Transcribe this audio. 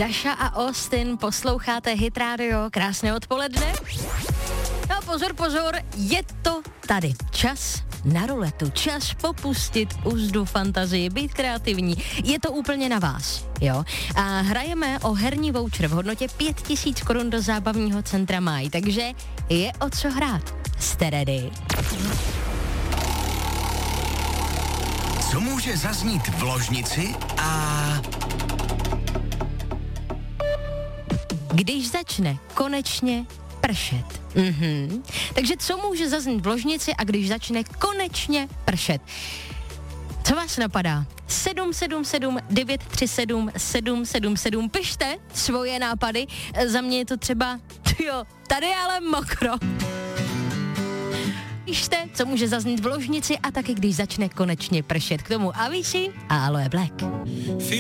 Dasha a Austin, posloucháte Hit Radio, krásné odpoledne. No pozor, je to tady. Čas na ruletu, čas popustit úzdu fantazii, být kreativní. Je to úplně na vás, jo. A hrajeme o herní voucher v hodnotě 5000 korun do zábavního centra Máj, takže je o co hrát. Jste ready? Co může zaznít v ložnici a... Když začne konečně pršet. Takže co může zaznít v ložnici a když začne konečně pršet? Co vás napadá? 777 937 777. Pište svoje nápady. Za mě je to třeba, tady je ale mokro. Pište, co může zaznít v ložnici a taky když začne konečně pršet. K tomu Avicii a Aloe Black.